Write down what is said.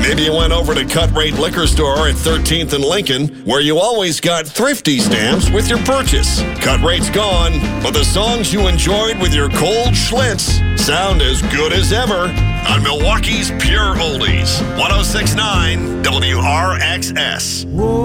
Maybe you went over to Cut Rate Liquor Store at 13th and Lincoln, where you always got thrifty stamps with your purchase. Cut Rate's gone, but the songs you enjoyed with your cold Schlitz sound as good as ever on Milwaukee's Pure Oldies. 106.9 WRXS.